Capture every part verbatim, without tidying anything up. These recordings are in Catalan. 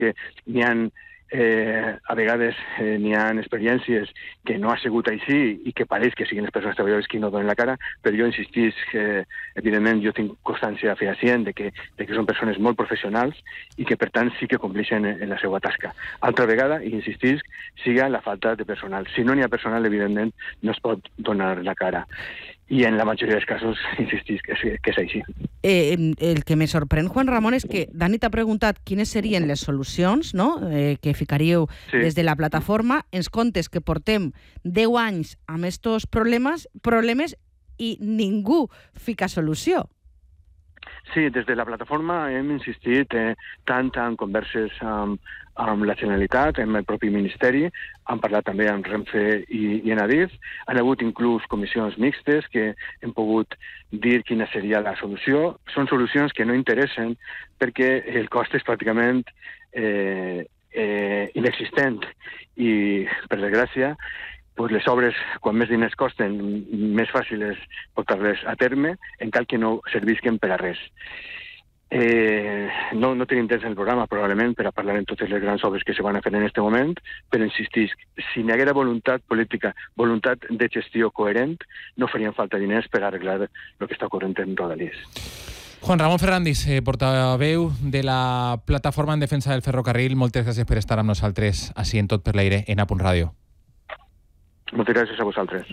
que n'hi ha, eh, a vegades eh, n'hi ha experiències que no ha sigut així i que pareix que siguin les persones treballadores qui no donen la cara, però jo insistís que, evidentment, jo tinc constància fehacient de que, de que són persones molt professionals i que, per tant, sí que compleixen en, en la seva tasca. Altra vegada, i insistís, siga la falta de personal. Si no n'hi ha personal, evidentment, no es pot donar la cara. I en la majoria dels casos, insistís, que és, que és així. Eh, el que me sorprèn, Juan Ramon, és que Dani t'ha preguntat quines serien les solucions, no?, eh, que ficaríeu sí. des de la plataforma. Ens contes que portem deu anys amb estos problemes, problemes i ningú fica solució. Sí, des de la plataforma hem insistit eh, tant en converses amb, amb la Generalitat, amb el propi Ministeri, hem parlat també amb Renfe i, i en Adif, han hagut inclús comissions mixtes que hem pogut dir quina seria la solució. Són solucions que no interessen perquè el cost és pràcticament eh, eh, inexistent i, per desgràcia, pues les obres, quan més diners costen, més fàcil és portar-les a terme, en cal que no servisquen per a res. Eh, no, no tenim temps en el programa, probablement, per a parlar en totes les grans obres que se van a fer en aquest moment, però insistís, si n'hi haguera voluntat política, voluntat de gestió coherent, no farien falta diners per arreglar el que està ocorrent en Rodalies. Juan Ramon Ferrandis, eh, portaveu de la Plataforma en Defensa del Ferrocarril, moltes gràcies per estar amb nosaltres així en Tot per l'Aire, en A Punt Ràdio. Moltes gràcies a vosaltres.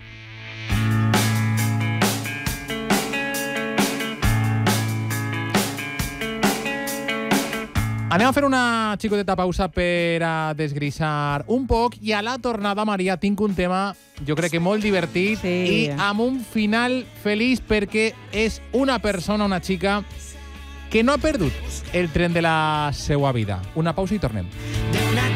Anem a fer una xicoteta pausa per a desgrissar un poc i a la tornada, Maria, tinc un tema jo crec que molt divertit sí. i amb un final feliç perquè és una persona, una xica que no ha perdut el tren de la seva vida. Una pausa i tornem.